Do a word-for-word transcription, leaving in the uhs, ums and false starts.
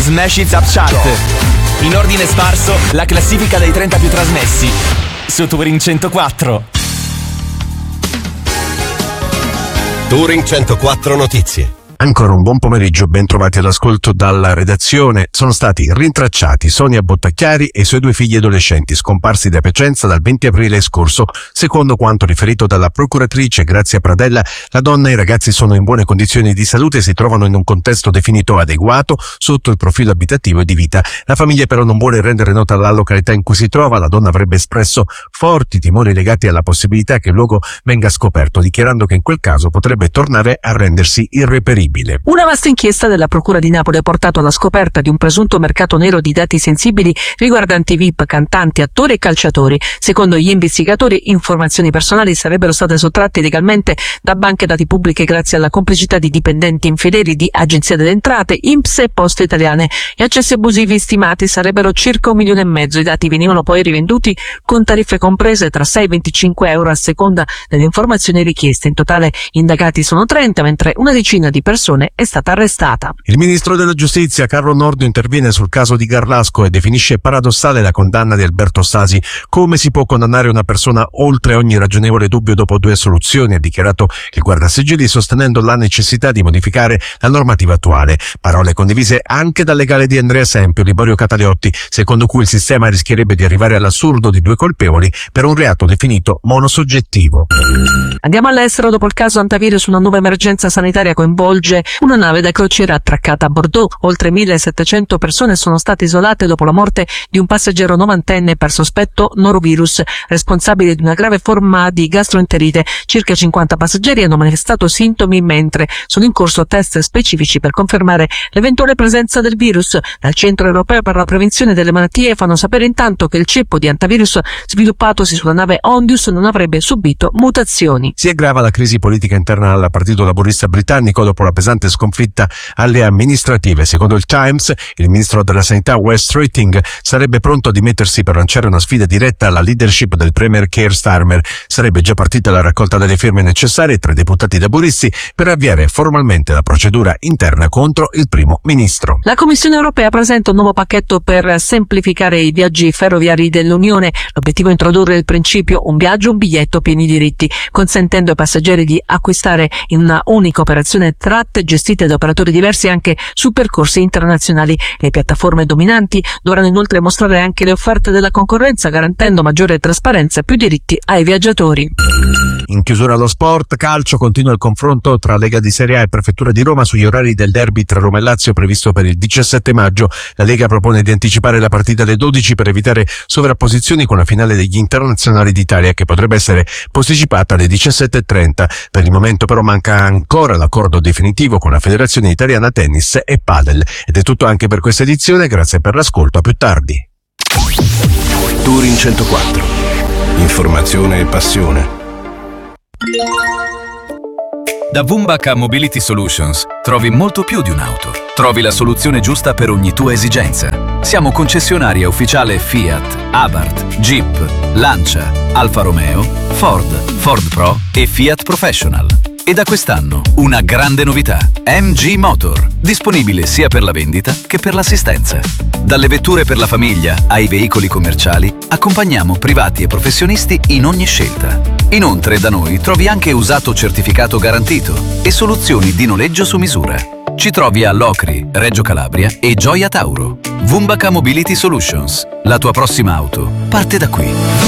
Smash It Up Chart. In ordine sparso, la classifica dei trenta più trasmessi su Touring centoquattro. Touring centoquattro Notizie. Ancora un buon pomeriggio, ben trovati all'ascolto dalla redazione. Sono stati rintracciati Sonia Bottacchiari e i suoi due figli adolescenti scomparsi da Piacenza dal venti aprile scorso. Secondo quanto riferito dalla procuratrice Grazia Pradella, la donna e i ragazzi sono in buone condizioni di salute e si trovano in un contesto definito adeguato sotto il profilo abitativo e di vita. La famiglia però non vuole rendere nota la località in cui si trova. La donna avrebbe espresso forti timori legati alla possibilità che il luogo venga scoperto, dichiarando che in quel caso potrebbe tornare a rendersi irreperibile. Una vasta inchiesta della Procura di Napoli ha portato alla scoperta di un presunto mercato nero di dati sensibili riguardanti V I P, cantanti, attori e calciatori. Secondo gli investigatori, informazioni personali sarebbero state sottratte illegalmente da banche dati pubbliche grazie alla complicità di dipendenti infedeli di Agenzia delle Entrate, I N P S e Poste Italiane. Gli accessi abusivi stimati sarebbero circa un milione e mezzo. I dati venivano poi rivenduti con tariffe comprese tra sei e venticinque euro a seconda delle informazioni richieste. In totale indagati sono trenta, mentre una decina di persone è stata arrestata. Il ministro della giustizia Carlo Nordio interviene sul caso di Garlasco e definisce paradossale la condanna di Alberto Stasi. Come si può condannare una persona oltre ogni ragionevole dubbio dopo due assoluzioni, ha dichiarato il guardasigilli, sostenendo la necessità di modificare la normativa attuale. Parole condivise anche dal legale di Andrea Sempio, Liborio Cataliotti, secondo cui il sistema rischierebbe di arrivare all'assurdo di due colpevoli per un reato definito monosoggettivo. Andiamo all'estero. Dopo il caso Antivirus, una nuova emergenza sanitaria coinvolge una nave da crociera attraccata a Bordeaux. Oltre millesettecento persone sono state isolate dopo la morte di un passeggero novantenne per sospetto norovirus, responsabile di una grave forma di gastroenterite. Circa cinquanta passeggeri hanno manifestato sintomi, mentre sono in corso test specifici per confermare l'eventuale presenza del virus. Dal Centro Europeo per la Prevenzione delle Malattie fanno sapere intanto che il ceppo di antivirus sviluppatosi sulla nave Ondius non avrebbe subito mutazioni. Si aggrava la crisi politica interna al Partito Laburista britannico dopo la pesante sconfitta alle amministrative. Secondo il Times, il ministro della Sanità Wes Streeting sarebbe pronto a dimettersi per lanciare una sfida diretta alla leadership del premier Keir Starmer. Sarebbe già partita la raccolta delle firme necessarie tra i deputati laburisti per avviare formalmente la procedura interna contro il primo ministro. La Commissione europea presenta un nuovo pacchetto per semplificare i viaggi ferroviari dell'Unione. L'obiettivo è introdurre il principio un viaggio, un biglietto, pieni diritti, consentendo ai passeggeri di acquistare in una unica operazione tratte gestite da operatori diversi anche su percorsi internazionali. Le piattaforme dominanti dovranno inoltre mostrare anche le offerte della concorrenza, garantendo maggiore trasparenza e più diritti ai viaggiatori. In chiusura allo sport, calcio, continua il confronto tra Lega di Serie A e Prefettura di Roma sugli orari del derby tra Roma e Lazio previsto per il diciassette maggio. La Lega propone di anticipare la partita alle dodici per evitare sovrapposizioni con la finale degli internazionali d'Italia, che potrebbe essere posticipata alle diciassette e trenta. Per il momento però manca ancora l'accordo definitivo con la Federazione Italiana Tennis e Padel. Ed è tutto anche per questa edizione, grazie per l'ascolto, a più tardi. Touring centoquattro. Informazione e passione. Da Wumbaca Mobility Solutions trovi molto più di un'auto. Trovi la soluzione giusta per ogni tua esigenza. Siamo concessionaria ufficiale Fiat, Abarth, Jeep, Lancia, Alfa Romeo, Ford, Ford Pro e Fiat Professional. E da quest'anno una grande novità: M G Motor, disponibile sia per la vendita che per l'assistenza. Dalle vetture per la famiglia ai veicoli commerciali, accompagniamo privati e professionisti in ogni scelta. Inoltre da noi trovi anche usato certificato garantito e soluzioni di noleggio su misura. Ci trovi a Locri, Reggio Calabria e Gioia Tauro. Wumbaca Mobility Solutions. La tua prossima auto parte da qui.